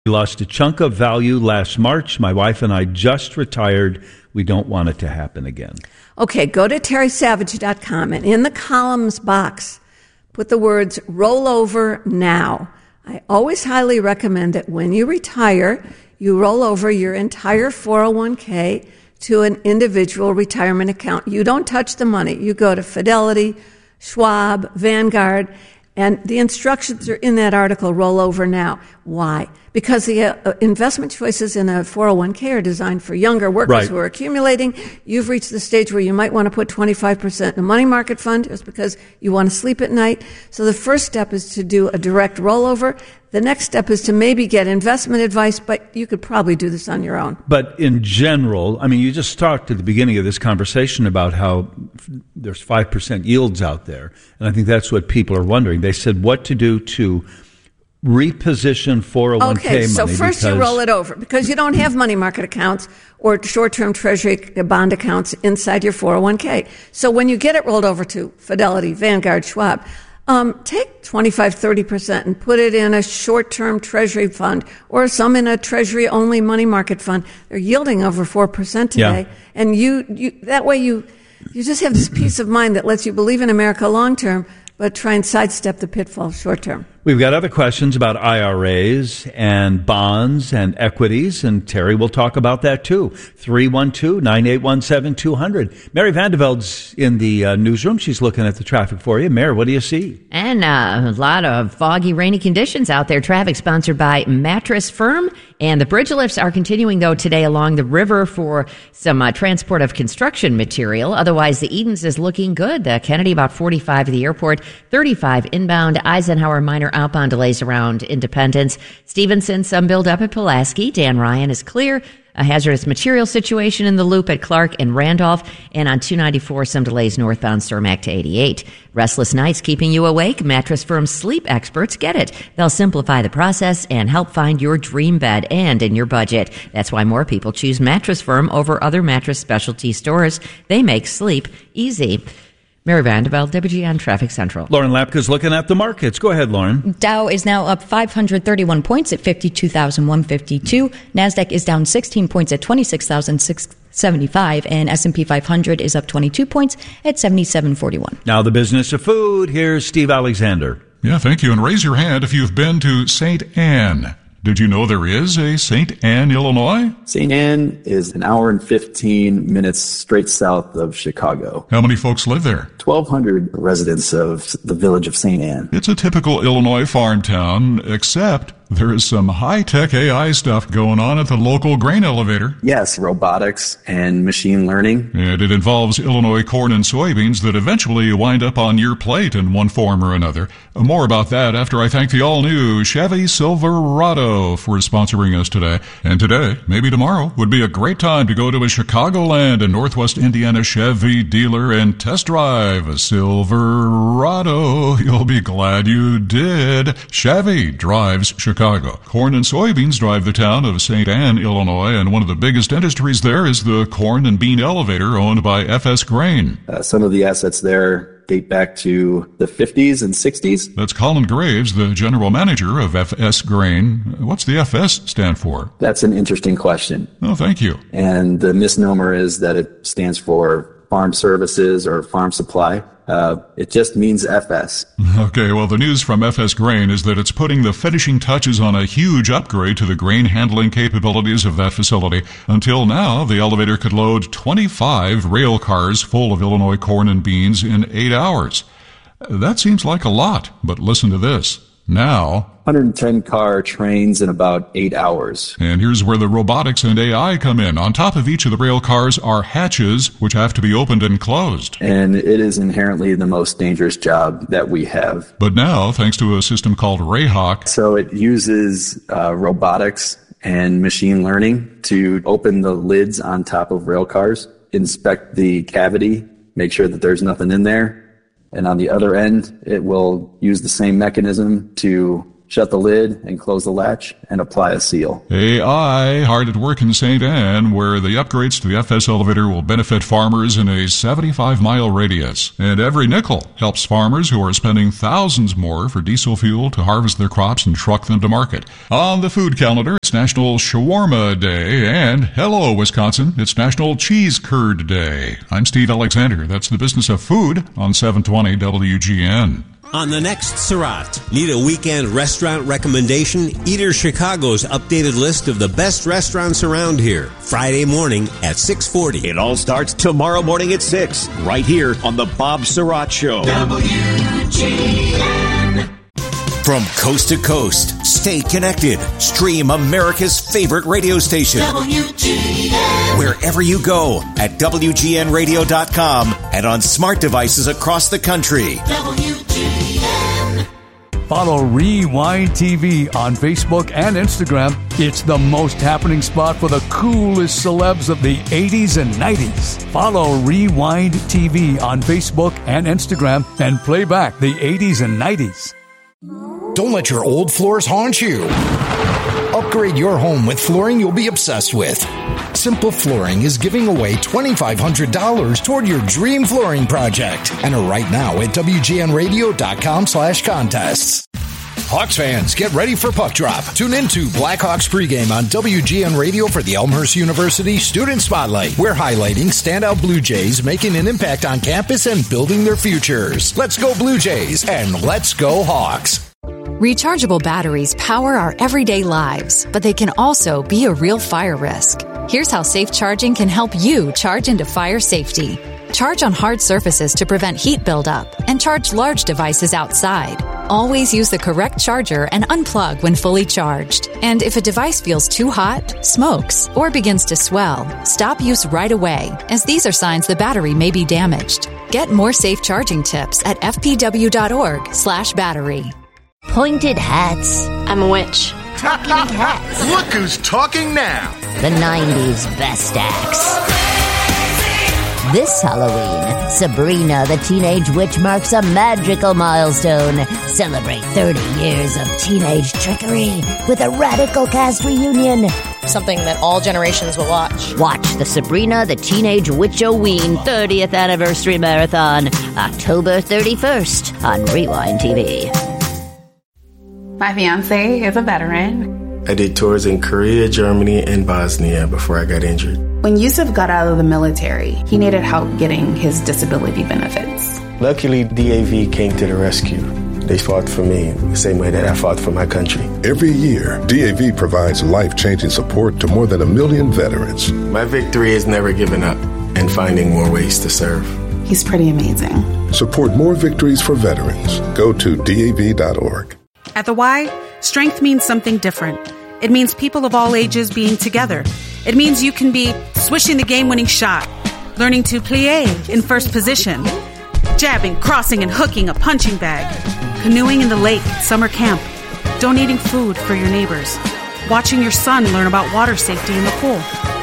We lost a chunk of value last March. My wife and I just retired. We don't want it to happen again. Okay, go to terrysavage.com and in the columns box, put the words rollover now. I always highly recommend that when you retire, you roll over your entire 401k to an individual retirement account. You don't touch the money. You go to Fidelity, Schwab, Vanguard, and the instructions are in that article, roll over now. Why? Because the investment choices in a 401k are designed for younger workers who are accumulating. You've reached the stage where you might want to put 25% in a money market fund just because you want to sleep at night. So the first step is to do a direct rollover. The next step is to maybe get investment advice, but you could probably do this on your own. But in general, I mean, you just talked at the beginning of this conversation about how there's 5% yields out there. And I think that's what people are wondering. They said what to do to reposition 401k money. Okay, so first you roll it over because you don't have money market accounts or short-term treasury bond accounts inside your 401k. So when you get it rolled over to Fidelity, Vanguard, Schwab, take 25-30% and put it in a short-term treasury fund or some in a treasury-only money market fund. They're yielding over 4% today. Yeah. And you that way you just have this peace of mind that lets you believe in America long-term, but try and sidestep the pitfall short-term. We've got other questions about IRAs and bonds and equities, and Terry will talk about that too. 312-981-7200. Mary Vanderveld's in the newsroom. She's looking at the traffic for you. Mary, what do you see? And a lot of foggy, rainy conditions out there. Traffic sponsored by Mattress Firm. And the bridge lifts are continuing, though, today along the river for some transport of construction material. Otherwise, the Edens is looking good. The Kennedy, about 45 at the airport, 35 inbound. Eisenhower, minor outbound delays around Independence. Stevenson, some build-up at Pulaski. Dan Ryan is clear. A hazardous material situation in the loop at Clark and Randolph. And on 294, some delays northbound Cermak to 88. Restless nights keeping you awake? Mattress Firm sleep experts get it. They'll simplify the process and help find your dream bed and in your budget. That's why more people choose Mattress Firm over other mattress specialty stores. They make sleep easy. Mary Vanderveld, WGN Traffic Central. Lauren Lapka's looking at the markets. Go ahead, Lauren. Dow is now up 531 points at 52,152. NASDAQ is down 16 points at 26,675. And S&P 500 is up 22 points at 7741. Now the business of food. Here's Steve Alexander. Yeah, thank you. And raise your hand if you've been to St. Anne. Did you know there is a St. Anne, Illinois? St. Anne is an hour and 15 minutes straight south of Chicago. How many folks live there? 1,200 residents of the village of St. Anne. It's a typical Illinois farm town, except there is some high-tech AI stuff going on at the local grain elevator. Yes, robotics and machine learning. And it involves Illinois corn and soybeans that eventually wind up on your plate in one form or another. More about that after I thank the all-new Chevy Silverado for sponsoring us today. And today, maybe tomorrow, would be a great time to go to a Chicagoland and Northwest Indiana Chevy dealer and test drive a Silverado. You'll be glad you did. Chevy drives Chicago. Corn and soybeans drive the town of St. Anne, Illinois, and one of the biggest industries there is the corn and bean elevator owned by FS Grain. Some of the assets there date back to the 50s and 60s. That's Colin Graves, the general manager of FS Grain. What's the FS stand for? That's an interesting question. Oh, thank you. And the misnomer is that it stands for Farm Services or Farm Supply. It just means FS. Okay, well, the news from FS Grain is that it's putting the finishing touches on a huge upgrade to the grain handling capabilities of that facility. Until now, the elevator could load 25 rail cars full of Illinois corn and beans in 8 hours. That seems like a lot, but listen to this. Now, 110 car trains in about 8 hours. And here's where the robotics and AI come in. On top of each of the rail cars are hatches, which have to be opened and closed. And it is inherently the most dangerous job that we have. But now, thanks to a system called Rayhawk. So it uses robotics and machine learning to open the lids on top of rail cars, inspect the cavity, make sure that there's nothing in there. And on the other end, it will use the same mechanism to shut the lid and close the latch, and apply a seal. AI hard at work in St. Anne, where the upgrades to the FS elevator will benefit farmers in a 75-mile radius. And every nickel helps farmers who are spending thousands more for diesel fuel to harvest their crops and truck them to market. On the food calendar, it's National Shawarma Day, and hello, Wisconsin, it's National Cheese Curd Day. I'm Steve Alexander. That's the business of food on 720 WGN. On the next Surratt, need a weekend restaurant recommendation? Eater Chicago's updated list of the best restaurants around here. Friday morning at 6:40. It all starts tomorrow morning at 6, right here on the Bob Surratt Show. WGN. From coast to coast, stay connected. Stream America's favorite radio station. WGN. Wherever you go at WGNradio.com and on smart devices across the country. WGN. Follow Rewind TV on Facebook and Instagram. It's the most happening spot for the coolest celebs of the 80s and 90s. Follow Rewind TV on Facebook and Instagram and play back the 80s and 90s. Don't let your old floors haunt you. Upgrade your home with flooring you'll be obsessed with. Simple Flooring is giving away $2,500 toward your dream flooring project. Enter right now at WGNradio.com/contests. Hawks fans, get ready for Puck Drop. Tune into Blackhawks pregame on WGN Radio for the Elmhurst University Student Spotlight. We're highlighting standout Blue Jays making an impact on campus and building their futures. Let's go Blue Jays and let's go Hawks. Rechargeable batteries power our everyday lives, but they can also be a real fire risk. Here's how safe charging can help you charge into fire safety. Charge on hard surfaces to prevent heat buildup, and charge large devices outside. Always use the correct charger and unplug when fully charged. And if a device feels too hot, smokes, or begins to swell, stop use right away, as these are signs the battery may be damaged. Get more safe charging tips at fpw.org/battery. Pointed hats. I'm a witch. Talking hats. Look who's talking now. The 90s best acts. This Halloween, Sabrina the Teenage Witch marks a magical milestone. Celebrate 30 years of teenage trickery with a radical cast reunion. Something that all generations will watch. Watch the Sabrina the Teenage Witch-O-Ween 30th Anniversary Marathon, October 31st on Rewind TV. My fiancé is a veteran. I did tours in Korea, Germany, and Bosnia before I got injured. When Yusuf got out of the military, he needed help getting his disability benefits. Luckily, DAV came to the rescue. They fought for me the same way that I fought for my country. Every year, DAV provides life-changing support to more than 1 million veterans. My victory is never giving up and finding more ways to serve. He's pretty amazing. Support more victories for veterans. Go to DAV.org. At the Y, strength means something different. It means people of all ages being together. It means you can be swishing the game-winning shot, learning to plie in first position, jabbing, crossing, and hooking a punching bag, canoeing in the lake at summer camp, donating food for your neighbors, watching your son learn about water safety in the pool.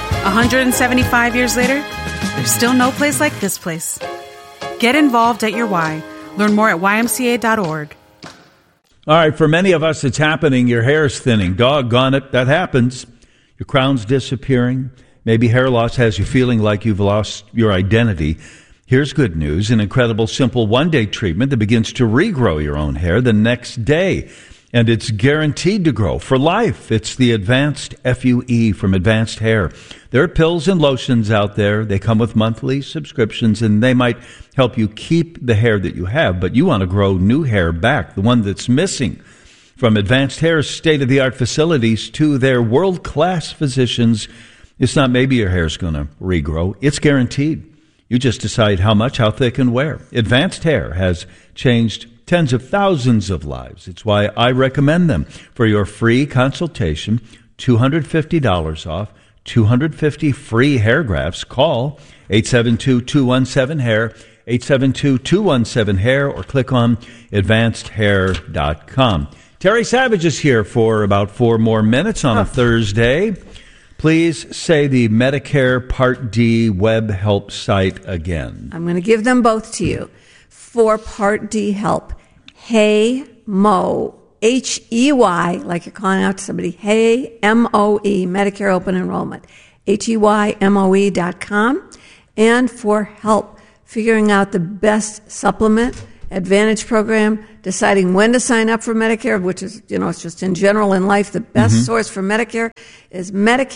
175 years later, there's still no place like this place. Get involved at your Y. Learn more at ymca.org. All right, for many of us, it's happening. Your hair's thinning. Doggone it, that happens. Your crown's disappearing. Maybe hair loss has you feeling like you've lost your identity. Here's good news, an incredible, simple one-day treatment that begins to regrow your own hair the next day. And it's guaranteed to grow for life. It's the Advanced FUE from Advanced Hair. There are pills and lotions out there. They come with monthly subscriptions, and they might help you keep the hair that you have, but you want to grow new hair back, the one that's missing. From Advanced Hair's state-of-the-art facilities to their world-class physicians, it's not maybe your hair's going to regrow. It's guaranteed. You just decide how much, how thick, and where. Advanced Hair has changed tens of thousands of lives. It's why I recommend them. For your free consultation, $250 off, 250 free hair grafts. Call 872-217-HAIR, 872-217-HAIR, or click on advancedhair.com. Terry Savage is here for about 4 more minutes on a Thursday. Please say the Medicare Part D web help site again. I'm going to give them both to you. For Part D help, Hey Mo HEY, like you're calling out to somebody, Hey, MOE, Medicare Open Enrollment, HEYMOE.com, and for help figuring out the best supplement, Advantage program, deciding when to sign up for Medicare, which is, it's just in general in life, the best source for Medicare is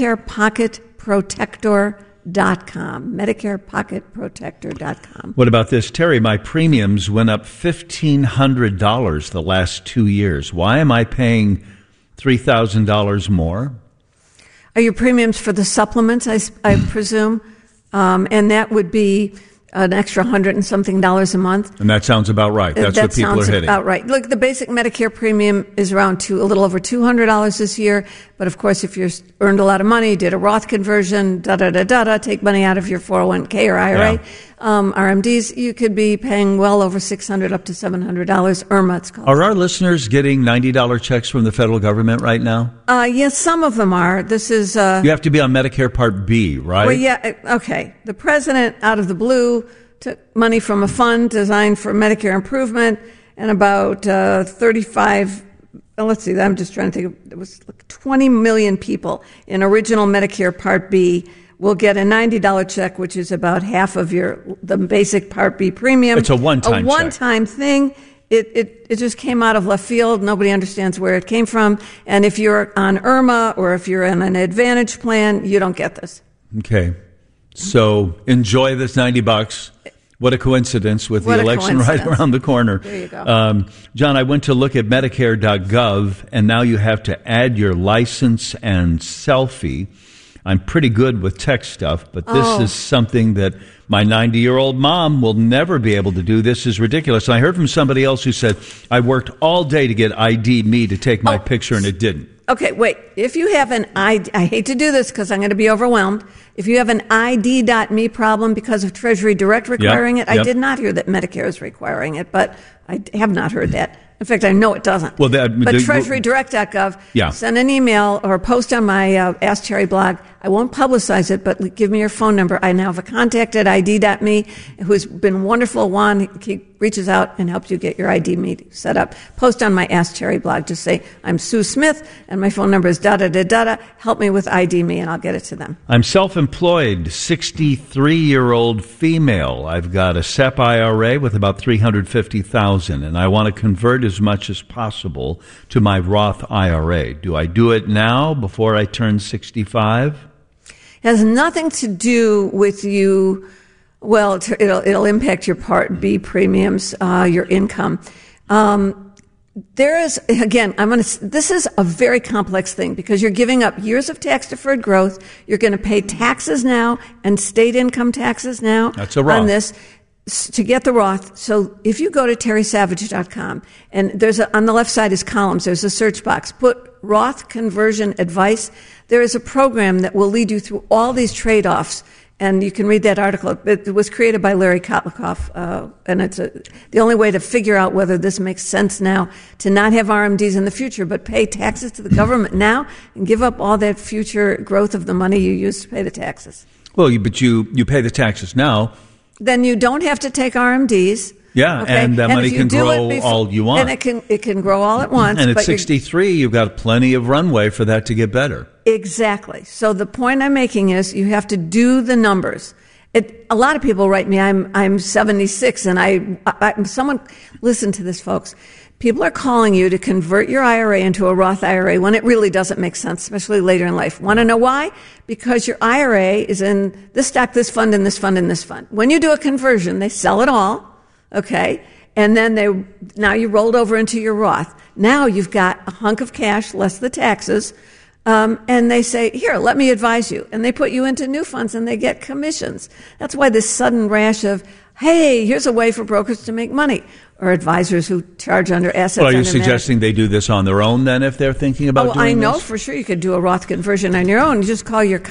MedicarePocketProtector.com, MedicarePocketProtector.com. What about this, Terry? My premiums went up $1,500 the last 2 years. Why am I paying $3,000 more? Are your premiums for the supplements, I presume? And that would be an extra $100 and something a month. And that sounds about right. That's what people are hitting. That sounds about right. Look, the basic Medicare premium is around a little over $200 this year. But of course, if you earned a lot of money, did a Roth conversion, take money out of your 401k or IRA, RMDs, you could be paying well over $600 up to $700. IRMA, it's called. Are our listeners getting $90 checks from the federal government right now? Yes, some of them are. This is you have to be on Medicare Part B, right? Well, yeah. Okay. The president, out of the blue, took money from a fund designed for Medicare improvement, and about 35. Let's see. I'm just trying to think. It was like 20 million people in original Medicare Part B will get a $90 check, which is about half of the basic Part B premium. It's a one-time thing. It just came out of left field. Nobody understands where it came from. And if you're on IRMA or if you're on an Advantage plan, you don't get this. Okay. So enjoy this $90. What a coincidence with the election right around the corner. There you go. John, I went to look at Medicare.gov, and now you have to add your license and selfie. I'm pretty good with tech stuff, but this is something that my 90-year-old mom will never be able to do. This is ridiculous. And I heard from somebody else who said, I worked all day to get ID me to take my picture, and it didn't. Okay, wait. If you have an ID, I hate to do this because I'm going to be overwhelmed. If you have an ID.me problem because of Treasury Direct requiring it, I did not hear that Medicare is requiring it, but I have not heard that. In fact, I know it doesn't. Well, but TreasuryDirect.gov, send an email or post on my Ask Terry blog. I won't publicize it, but give me your phone number. I now have a contact at ID.me who's been wonderful. Juan, he reaches out and helps you get your ID.me set up. Post on my Ask Terry blog. Just say, I'm Sue Smith, and my phone number is da-da-da-da-da. Help me with ID.me, and I'll get it to them. I'm self-employed, 63-year-old female. I've got a SEP IRA with about $350,000, and I want to convert as much as possible to my Roth IRA. Do I do it now before I turn 65? It has nothing to do with you. Well, it'll impact your Part B premiums, your income. There is, again, this is a very complex thing because you're giving up years of tax-deferred growth. You're going to pay taxes now and state income taxes now. That's a Roth. On this to get the Roth. So if you go to terrysavage.com and on the left side is columns, there's a search box. Put Roth conversion advice. There is a program that will lead you through all these trade-offs. And you can read that article. It was created by Larry Kotlikoff, and it's the only way to figure out whether this makes sense now to not have RMDs in the future, but pay taxes to the government now and give up all that future growth of the money you used to pay the taxes. Well, but you pay the taxes now. Then you don't have to take RMDs. Yeah, okay? And that money can grow all you want. And it can grow all at once. And at 63, you've got plenty of runway for that to get better. Exactly. So the point I'm making is you have to do the numbers. A lot of people write me, I'm 76, and someone, listen to this, folks. People are calling you to convert your IRA into a Roth IRA when it really doesn't make sense, especially later in life. Want to know why? Because your IRA is in this stock, this fund, and this fund, and this fund. When you do a conversion, they sell it all, okay? And then now you rolled over into your Roth. Now you've got a hunk of cash, less the taxes, and they say, here, let me advise you. And they put you into new funds and they get commissions. That's why this sudden rash of, hey, here's a way for brokers to make money, or advisors who charge under assets. Well, are you suggesting they do this on their own then if they're thinking about doing this? I know for sure you could do a Roth conversion on your own. You just call your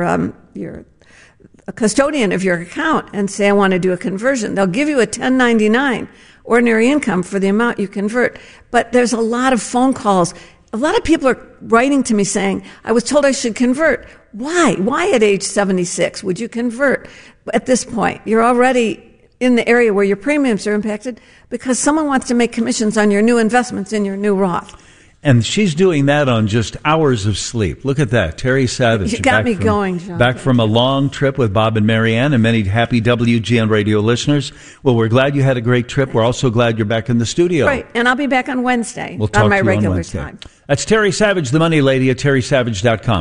custodian of your account and say, I want to do a conversion. They'll give you a 1099 ordinary income for the amount you convert. But there's a lot of phone calls. A lot of people are writing to me saying, I was told I should convert. Why? Why at age 76 would you convert? At this point, you're already in the area where your premiums are impacted because someone wants to make commissions on your new investments in your new Roth. And she's doing that on just hours of sleep. Look at that. Terry Savage. You got me going, John. Back from a long trip with Bob and Marianne and many happy WGN radio listeners. Well, we're glad you had a great trip. We're also glad you're back in the studio. Right. And I'll be back on Wednesday we'll talk on my to you regular on Wednesday. time. That's Terry Savage, the money lady at terrysavage.com.